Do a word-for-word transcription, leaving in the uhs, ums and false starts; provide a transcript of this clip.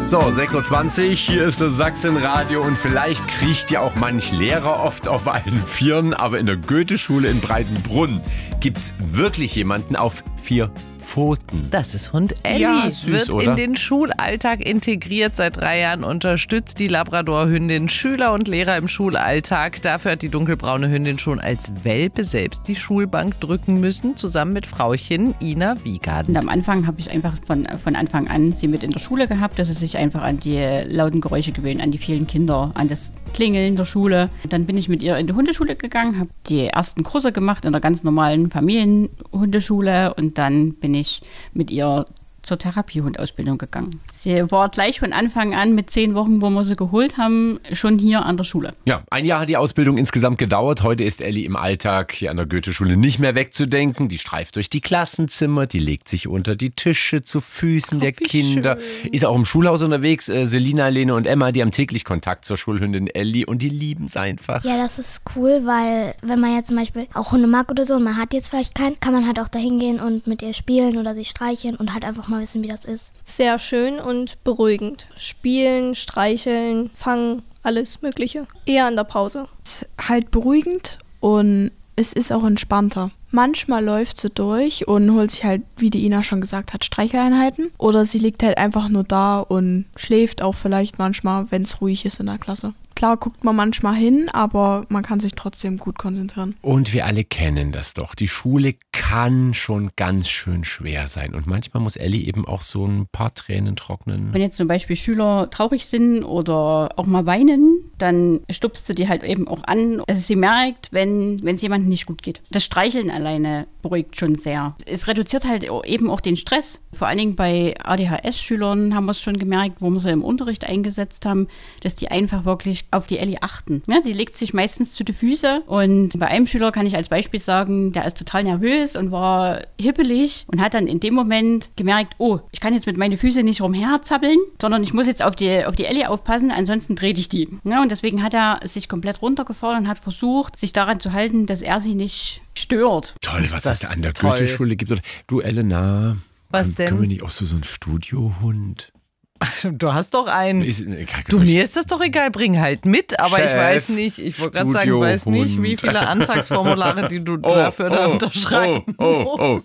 So, sechs Uhr zwanzig, hier ist das Sachsenradio und vielleicht kriecht ja auch manch Lehrer oft auf allen Vieren, aber in der Goetheschule in Breitenbrunn gibt's wirklich jemanden auf vier Pfoten. Das ist Hund Elli. Ja, süß, wird oder? in den Schulalltag integriert. Seit drei Jahren unterstützt die Labrador-Hündin Schüler und Lehrer im Schulalltag. Dafür hat die dunkelbraune Hündin schon als Welpe selbst die Schulbank drücken müssen, zusammen mit Frauchen Ina Wiegand. Und am Anfang habe ich einfach von, von Anfang an sie mit in der Schule gehabt, dass sie sich einfach an die lauten Geräusche gewöhnen, an die vielen Kinder, an das Klingeln der Schule. Dann bin ich mit ihr in die Hundeschule gegangen, habe die ersten Kurse gemacht in der ganz normalen Familienhundeschule und dann bin ich mit ihr zur Therapiehundausbildung gegangen. Sie war gleich von Anfang an mit zehn Wochen, wo wir sie geholt haben, schon hier an der Schule. Ja, ein Jahr hat die Ausbildung insgesamt gedauert. Heute ist Elli im Alltag hier an der Goetheschule nicht mehr wegzudenken. Die streift durch die Klassenzimmer, die legt sich unter die Tische zu Füßen Oh, der wie Kinder. schön. Ist auch im Schulhaus unterwegs. Äh, Selina, Lene und Emma, die haben täglich Kontakt zur Schulhündin Elli und die lieben es einfach. Ja, das ist cool, weil wenn man jetzt zum Beispiel auch Hunde mag oder so und man hat jetzt vielleicht keinen, kann man halt auch da hingehen und mit ihr spielen oder sie streicheln und halt einfach mal wissen, wie das ist. Sehr schön und beruhigend. Spielen, streicheln, fangen, alles Mögliche. Eher an der Pause. Es ist halt beruhigend und es ist auch entspannter. Manchmal läuft sie durch und holt sich halt, wie die Ina schon gesagt hat, Streicheleinheiten. Oder sie liegt halt einfach nur da und schläft auch vielleicht manchmal, wenn es ruhig ist in der Klasse. Klar guckt man manchmal hin, aber man kann sich trotzdem gut konzentrieren. Und wir alle kennen das doch. Die Schule kann schon ganz schön schwer sein. Und manchmal muss Elli eben auch so ein paar Tränen trocknen. Wenn jetzt zum Beispiel Schüler traurig sind oder auch mal weinen, dann stupst sie die halt eben auch an. Also sie merkt, wenn wenn es jemandem nicht gut geht. Das Streicheln alleine beruhigt schon sehr. Es reduziert halt eben auch den Stress. Vor allen Dingen bei A D H S-Schülern haben wir es schon gemerkt, wo wir sie im Unterricht eingesetzt haben, dass die einfach wirklich auf die Elli achten. Ja, die legt sich meistens zu den Füßen und bei einem Schüler kann ich als Beispiel sagen, der ist total nervös und war hippelig und hat dann in dem Moment gemerkt, oh, ich kann jetzt mit meinen Füßen nicht rumherzappeln, sondern ich muss jetzt auf die, auf die Elli aufpassen, ansonsten trete ich die. Ja, und deswegen hat er sich komplett runtergefahren und hat versucht, sich daran zu halten, dass er sie nicht stört. Toll, was das es da an der toll. Goetheschule gibt. Du, Elena, Was können, denn? können wir nicht auch so, so einen Studiohund? Ach, du hast doch einen. Ist, kann, Du, mir ist das doch egal, bring halt mit, aber Chef, ich weiß nicht, ich wollte gerade sagen, ich weiß nicht, wie viele Antragsformulare, die du Oh, dafür da oh, unterschreiben oh, oh, oh. musst.